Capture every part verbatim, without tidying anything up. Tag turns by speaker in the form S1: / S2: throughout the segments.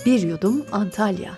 S1: Bir Yudum Antalya.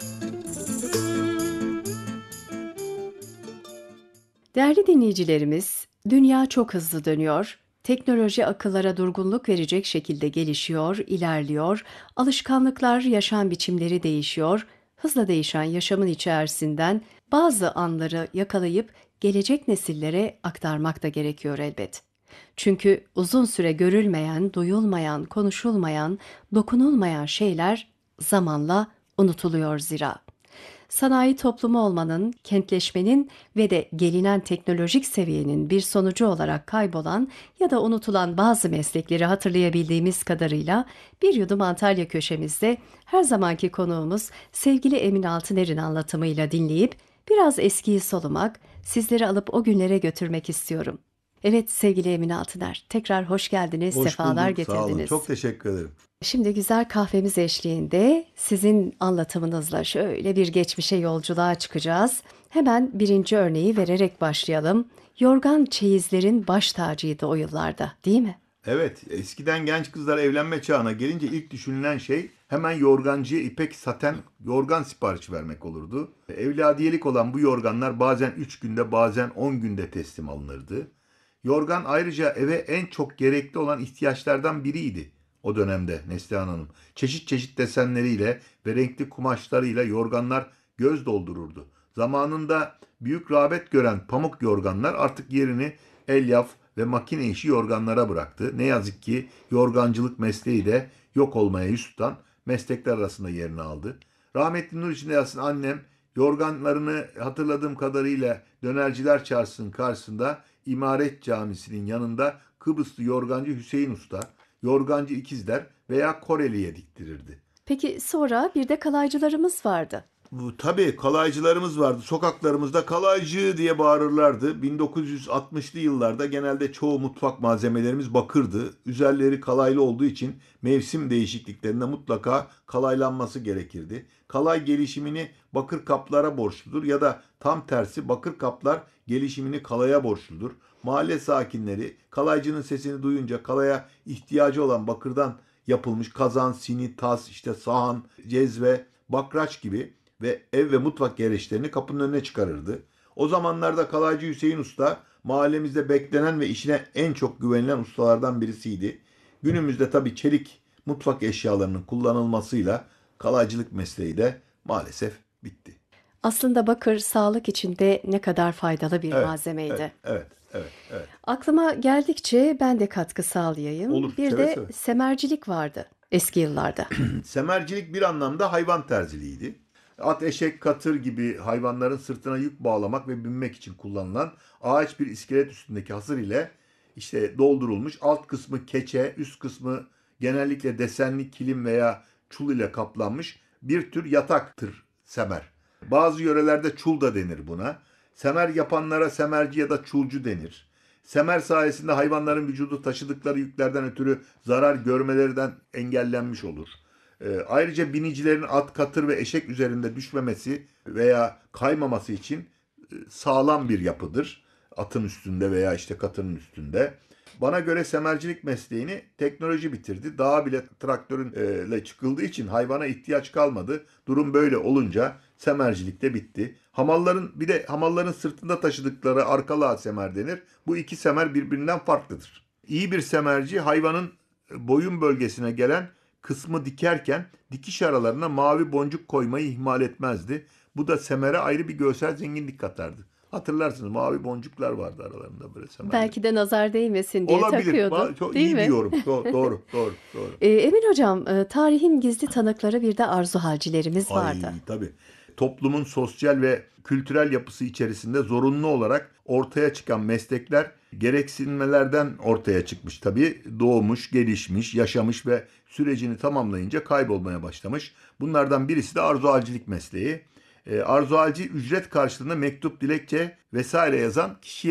S1: Değerli dinleyicilerimiz, dünya çok hızlı dönüyor. Teknoloji akıllara durgunluk verecek şekilde gelişiyor, ilerliyor. Alışkanlıklar, yaşam biçimleri değişiyor. Hızla değişen yaşamın içerisinden bazı anları yakalayıp gelecek nesillere aktarmak da gerekiyor elbet. Çünkü uzun süre görülmeyen, duyulmayan, konuşulmayan, dokunulmayan şeyler zamanla unutuluyor zira. Sanayi toplumu olmanın, kentleşmenin ve de gelinen teknolojik seviyenin bir sonucu olarak kaybolan ya da unutulan bazı meslekleri hatırlayabildiğimiz kadarıyla Bir Yudum Antalya köşemizde her zamanki konuğumuz sevgili Emin Altıner'in anlatımıyla dinleyip biraz eskiyi solumak, sizleri alıp o günlere götürmek istiyorum. Evet sevgili Emin Altıner, tekrar hoş geldiniz,
S2: Hoş
S1: sefalar
S2: bulduk, sağ olun.
S1: getirdiniz.
S2: Çok teşekkür ederim.
S1: Şimdi güzel kahvemiz eşliğinde sizin anlatımınızla şöyle bir geçmişe yolculuğa çıkacağız. Hemen birinci örneği vererek başlayalım. Yorgan çeyizlerin baş tacıydı o yıllarda, değil mi?
S2: Evet, eskiden genç kızlar evlenme çağına gelince ilk düşünülen şey hemen yorgancıya ipek saten yorgan siparişi vermek olurdu. Evladiyelik olan bu yorganlar bazen üç günde bazen on günde teslim alınırdı. Yorgan ayrıca eve en çok gerekli olan ihtiyaçlardan biriydi o dönemde Neslihan Hanım. Çeşit çeşit desenleriyle ve renkli kumaşlarıyla yorganlar göz doldururdu. Zamanında büyük rağbet gören pamuk yorganlar artık yerini elyaf ve makine işi yorganlara bıraktı. Ne yazık ki yorgancılık mesleği de yok olmaya yüz tutan meslekler arasında yerini aldı. Rahmetli nur içinde yatsın annem yorganlarını hatırladığım kadarıyla Dönerciler Çarşısı'nın karşısında İmaret Camisi'nin yanında Kıbrıslı yorgancı Hüseyin Usta, yorgancı ikizler veya Koreli'ye diktirirdi.
S1: Peki sonra bir de kalaycılarımız vardı.
S2: Bu, tabii kalaycılarımız vardı. Sokaklarımızda kalaycı diye bağırırlardı. bin dokuz yüz altmışlı yıllarda genelde çoğu mutfak malzemelerimiz bakırdı. Üzerleri kalaylı olduğu için mevsim değişikliklerinde mutlaka kalaylanması gerekirdi. Kalay gelişimini bakır kaplara borçludur ya da tam tersi bakır kaplar gelişimini kalaya borçludur. Mahalle sakinleri kalaycının sesini duyunca kalaya ihtiyacı olan bakırdan yapılmış kazan, sini, tas, işte sahan, cezve, bakraç gibi ve ev ve mutfak gereçlerini kapının önüne çıkarırdı. O zamanlarda kalaycı Hüseyin Usta mahallemizde beklenen ve işine en çok güvenilen ustalardan birisiydi. Günümüzde tabii çelik mutfak eşyalarının kullanılmasıyla kalaycılık mesleği de maalesef bitti.
S1: Aslında bakır sağlık için de ne kadar faydalı bir
S2: Evet, evet,
S1: malzemeydi.
S2: evet, evet, evet.
S1: Aklıma geldikçe ben de katkı sağlayayım.
S2: Olur,
S1: Bir
S2: seve
S1: de
S2: seve.
S1: semercilik vardı eski yıllarda.
S2: Semercilik bir anlamda hayvan terziliğiydi. At, eşek, katır gibi hayvanların sırtına yük bağlamak ve binmek için kullanılan ağaç bir iskelet üstündeki hasır ile işte doldurulmuş alt kısmı keçe, üst kısmı genellikle desenli kilim veya çul ile kaplanmış bir tür yataktır semer. Bazı yörelerde çul da denir buna. Semer yapanlara semerci ya da çulcu denir. Semer sayesinde hayvanların vücudu taşıdıkları yüklerden ötürü zarar görmelerinden engellenmiş olur. E, ayrıca binicilerin at, katır ve eşek üzerinde düşmemesi veya kaymaması için e, sağlam bir yapıdır. Atın üstünde veya işte katırın üstünde. Bana göre semercilik mesleğini teknoloji bitirdi. Dağa bile traktörle çıkıldığı için hayvana ihtiyaç kalmadı. Durum böyle olunca semercilik de bitti. Hamalların bir de hamalların sırtında taşıdıkları arkalığa semer denir. Bu iki semer birbirinden farklıdır. İyi bir semerci hayvanın boyun bölgesine gelen kısmı dikerken dikiş aralarına mavi boncuk koymayı ihmal etmezdi. Bu da semere ayrı bir görsel zenginlik katardı. Hatırlarsınız mavi boncuklar vardı aralarında böyle semerler.
S1: Belki de nazar değmesin diye
S2: Olabilir.
S1: takıyordu,
S2: Çok
S1: değil
S2: iyi bir
S1: mi?
S2: yorum. Do- doğru, doğru, doğru.
S1: Ee, Emin Hocam, e, tarihin gizli tanıkları bir de arzu halcilerimiz vardı.
S2: Ay tabii. Toplumun sosyal ve kültürel yapısı içerisinde zorunlu olarak ortaya çıkan meslekler gereksinmelerden ortaya çıkmış tabii. Doğmuş, gelişmiş, yaşamış ve sürecini tamamlayınca kaybolmaya başlamış. Bunlardan birisi de arzuhalcilik mesleği. E, arzuhalci ücret karşılığında mektup, dilekçe vesaire yazan kişiye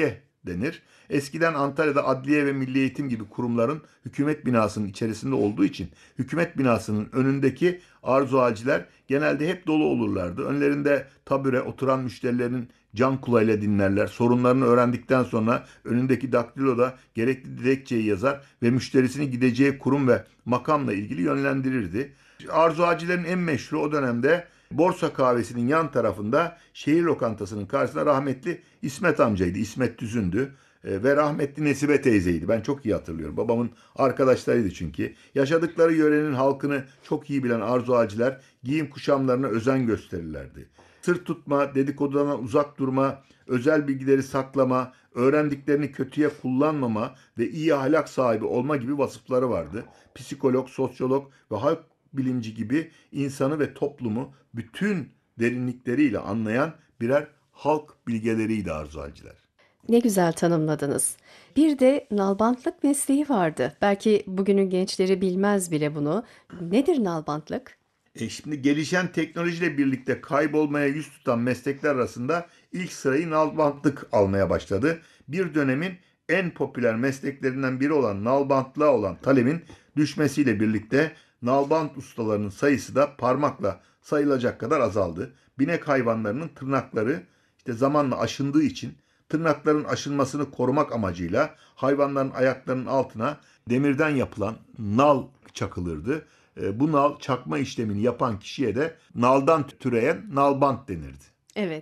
S2: denir. Eskiden Antalya'da adliye ve milli eğitim gibi kurumların hükümet binasının içerisinde olduğu için hükümet binasının önündeki arzuaciler genelde hep dolu olurlardı. Önlerinde tabure, oturan müşterilerin can kulağıyla dinlerler. Sorunlarını öğrendikten sonra önündeki daktiloda gerekli dilekçeyi yazar ve müşterisini gideceği kurum ve makamla ilgili yönlendirirdi. Arzuacilerin en meşhur o dönemde Borsa Kahvesi'nin yan tarafında şehir lokantasının karşısında rahmetli İsmet amcaydı. İsmet Düzündü. E, ve rahmetli Nesibe teyzeydi. Ben çok iyi hatırlıyorum. Babamın arkadaşlarıydı çünkü. Yaşadıkları yörenin halkını çok iyi bilen arzuaciler giyim kuşamlarına özen gösterirlerdi. Sır tutma, dedikodudan uzak durma, özel bilgileri saklama, öğrendiklerini kötüye kullanmama ve iyi ahlak sahibi olma gibi vasıfları vardı. Psikolog, sosyolog ve halk bilimci gibi insanı ve toplumu bütün derinlikleriyle anlayan birer halk bilgeleriydi arzuaciler.
S1: Ne güzel tanımladınız. Bir de nalbantlık mesleği vardı. Belki bugünün gençleri bilmez bile bunu. Nedir nalbantlık?
S2: E şimdi gelişen teknolojiyle birlikte kaybolmaya yüz tutan meslekler arasında ilk sırayı nalbantlık almaya başladı. Bir dönemin en popüler mesleklerinden biri olan nalbantlığa olan talebin düşmesiyle birlikte nalbant ustalarının sayısı da parmakla sayılacak kadar azaldı. Binek hayvanlarının tırnakları işte zamanla aşındığı için tırnakların aşınmasını korumak amacıyla hayvanların ayaklarının altına demirden yapılan nal çakılırdı. Bu nal çakma işlemini yapan kişiye de naldan türeyen nalbant denirdi.
S1: Evet.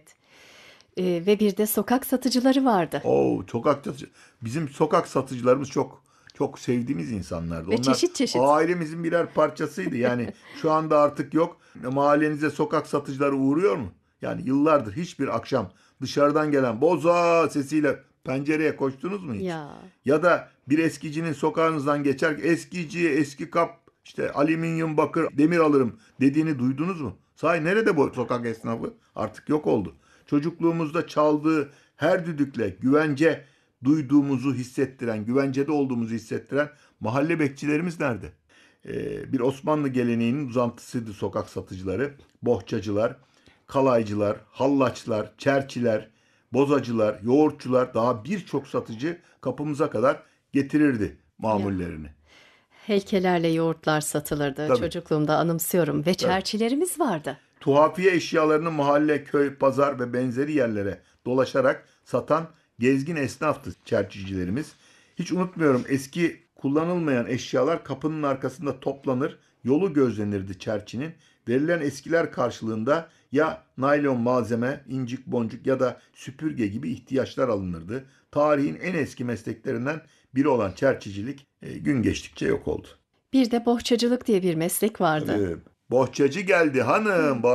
S1: Ee, ve bir de sokak satıcıları vardı.
S2: Oo, sokak satıcı. Bizim sokak satıcılarımız çok çok sevdiğimiz insanlardı.
S1: Ve
S2: Onlar
S1: çeşit çeşit.
S2: ailemizin birer parçasıydı. Yani şu anda artık yok. Mahallenize sokak satıcıları uğruyor mu? Yani yıllardır hiçbir akşam dışarıdan gelen boza sesiyle pencereye koştunuz mu hiç?
S1: Ya.
S2: Ya da bir eskicinin sokağınızdan geçer eskici, eski kap, işte alüminyum, bakır, demir alırım dediğini duydunuz mu? Sahi nerede bu sokak esnafı? Artık yok oldu. Çocukluğumuzda çaldığı her düdükle güvence duyduğumuzu hissettiren, güvencede olduğumuzu hissettiren mahalle bekçilerimiz nerede? Ee, bir Osmanlı geleneğinin uzantısıydı sokak satıcıları, bohçacılar, kalaycılar, hallaçlar, çerçiler, bozacılar, yoğurtçular, daha birçok satıcı kapımıza kadar getirirdi mamullerini.
S1: Heykelerle yoğurtlar satılırdı.
S2: Tabii.
S1: Çocukluğumda anımsıyorum. Ve çerçilerimiz vardı.
S2: Tuhafiye eşyalarını mahalle, köy, pazar ve benzeri yerlere dolaşarak satan gezgin esnaftı çerçicilerimiz. Hiç unutmuyorum, eski kullanılmayan eşyalar kapının arkasında toplanır, yolu gözlenirdi çerçinin. Verilen eskiler karşılığında ya naylon malzeme, incik boncuk ya da süpürge gibi ihtiyaçlar alınırdı. Tarihin en eski mesleklerinden biri olan çerçicilik e, gün geçtikçe yok oldu.
S1: Bir de bohçacılık diye bir meslek vardı.
S2: Ee, bohçacı geldi hanım.